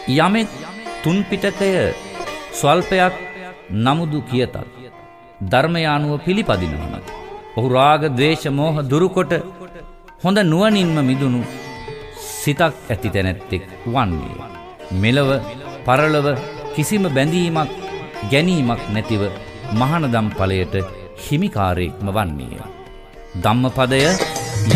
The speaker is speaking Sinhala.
යමෙක් තුන් පිටකය ස්වල්පයක් නමුදු කියතත් ධර්මය අනුව පිළිපදිනවන ඔහු රාග ද්වේෂ මෝහ දුරුකොට හොඳ නුවණින්ම මිදුණු සිතක් ඇති තැනැත්තෙක් වන්නේ. මෙලව පරලොව කිසිම බැඳීමක් ගැනීමක් නැතිව මහානදම් ඵලයට හිමිකාරයෙක්ම වන්නේය. ධම්මපදය